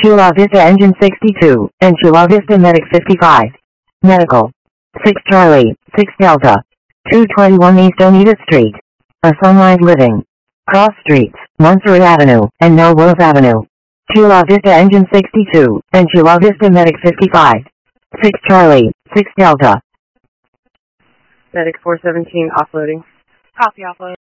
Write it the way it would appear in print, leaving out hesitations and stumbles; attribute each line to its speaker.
Speaker 1: Chula Vista Engine 62, and Chula Vista Medic 55. Medical. 6 Charlie, 6 Delta. 221 East Oneida Street. A Sunrise Living. Cross Streets, Montserrat Avenue, and Melrose Avenue. Chula Vista Engine 62, and Chula Vista Medic 55. 6 Charlie, 6 Delta.
Speaker 2: Medic 417 offloading.
Speaker 3: Copy offload.